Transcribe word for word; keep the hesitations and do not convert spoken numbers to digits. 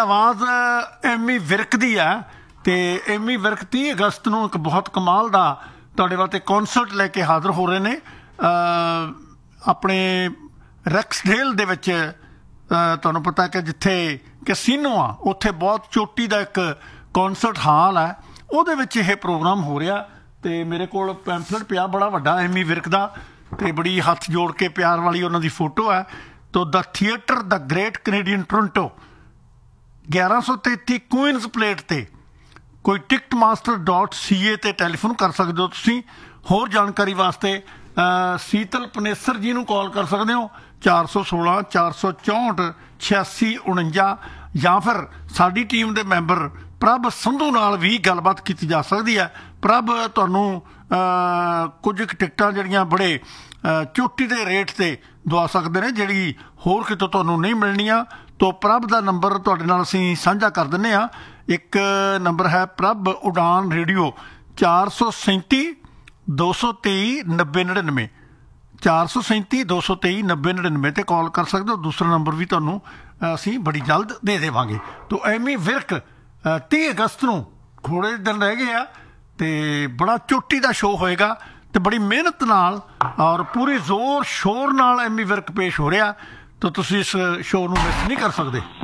आवाज़ एमी विर्क दी है तो एमी विर्क तीह अगस्त ਨੂੰ ਇੱਕ ਬਹੁਤ ਕਮਾਲ ਦਾ ਤੁਹਾਡੇ ਵਾਸਤੇ ਕੌਨਸਰਟ ਲੈ ਕੇ ਹਾਜ਼ਰ ਹੋ ਰਹੇ ਨੇ ਆਪਣੇ ਰੈਕਸਡੇਲ ਦੇ ਵਿੱਚ। ਤੁਹਾਨੂੰ ਪਤਾ ਕਿ ਜਿੱਥੇ ਕੈਸੀਨੋ ਆ ਉੱਥੇ ਬਹੁਤ ਚੋਟੀ ਦਾ ਇੱਕ ਕੌਨਸਰਟ ਹਾਲ ਹੈ, ਉਹਦੇ ਵਿੱਚ ਇਹ ਪ੍ਰੋਗਰਾਮ ਹੋ ਰਿਹਾ। ਅਤੇ ਮੇਰੇ ਕੋਲ ਪੈਂਫਲੇਟ ਪਿਆ ਬੜਾ ਵੱਡਾ ਐਮੀ ਵਿਰਕ ਦਾ, ਅਤੇ ਬੜੀ ਹੱਥ ਜੋੜ ਕੇ ਪਿਆਰ ਵਾਲੀ ਉਹਨਾਂ ਦੀ ਫੋਟੋ ਹੈ। ਤੋ ਦ ਥੀਏਟਰ ਦ ਗ੍ਰੇਟ ਕੈਨੇਡੀਅਨ ਟੋਰੰਟੋ ਗਿਆਰਾਂ ਸੌ ਤੇਤੀ ਕੁਈਨਜ਼ ਪਲੇਟ 'ਤੇ ਕੋਈ ਟਿਕਟ ਮਾਸਟਰ ਡੋਟ ਸੀ ਏ 'ਤੇ ਟੈਲੀਫੋਨ ਕਰ ਸਕਦੇ ਹੋ ਤੁਸੀਂ। ਹੋਰ ਜਾਣਕਾਰੀ ਵਾਸਤੇ ਸੀਤਲ ਪਨੇਸਰ ਜੀ ਨੂੰ ਕਾਲ ਕਰ ਸਕਦੇ ਹੋ ਚਾਰ ਸੌ ਸੋਲਾਂ ਚਾਰ ਸੌ ਚੌਂਹਠ ਛਿਆਸੀ ਉਣੰਜਾ, ਜਾਂ ਫਿਰ ਸਾਡੀ ਟੀਮ ਦੇ ਮੈਂਬਰ ਪ੍ਰਭ ਸੰਧੂ ਨਾਲ ਵੀ ਗੱਲਬਾਤ ਕੀਤੀ ਜਾ ਸਕਦੀ ਹੈ। ਪ੍ਰਭ ਤੁਹਾਨੂੰ ਕੁਝ ਕੁ ਟਿਕਟਾਂ ਜਿਹੜੀਆਂ ਬੜੇ ਚੋਟੀ ਦੇ ਰੇਟ 'ਤੇ ਦਵਾ ਸਕਦੇ ਨੇ, ਜਿਹੜੀ ਹੋਰ ਕਿਤੋਂ ਤੁਹਾਨੂੰ ਨਹੀਂ ਮਿਲਣੀਆਂ। ਤੋ ਪ੍ਰਭ ਦਾ ਨੰਬਰ ਤੁਹਾਡੇ ਨਾਲ ਅਸੀਂ ਸਾਂਝਾ ਕਰ ਦਿੰਦੇ ਹਾਂ। ਇੱਕ ਨੰਬਰ ਹੈ ਪ੍ਰਭ ਉਡਾਨ ਰੇਡੀਓ ਚਾਰ ਸੌ ਸੈਂਤੀ ਦੋ ਸੌ ਤੇਈ ਨੱਬੇ ਨੜਿਨਵੇਂ, ਚਾਰ ਸੌ ਸੈਂਤੀ ਦੋ ਸੌ ਤੇਈ ਨੱਬੇ ਨੜਿਨਵੇਂ 'ਤੇ ਕਾਲ ਕਰ ਸਕਦੇ ਹੋ। ਦੂਸਰਾ ਨੰਬਰ ਵੀ ਤੁਹਾਨੂੰ ਅਸੀਂ ਬੜੀ ਜਲਦ ਦੇ ਦੇਵਾਂਗੇ। ਤੋ ਐਮੀ ਵਿਰਕ ਤੀਹ ਅਗਸਤ ਨੂੰ ਥੋੜ੍ਹੇ ਦਿਨ ਰਹਿ ਗਏ ਆ ਅਤੇ ਬੜਾ ਚੋਟੀ ਦਾ ਸ਼ੋਅ ਹੋਏਗਾ ਅਤੇ ਬੜੀ ਮਿਹਨਤ ਨਾਲ ਔਰ ਪੂਰੀ ਜ਼ੋਰ ਸ਼ੋਰ ਨਾਲ ਐਮੀ ਵਿਰਕ ਪੇਸ਼ ਹੋ ਰਿਹਾ। ਤਾਂ ਤੁਸੀਂ ਇਸ ਸ਼ੋਅ ਨੂੰ ਮਿਸ ਨਹੀਂ ਕਰ ਸਕਦੇ।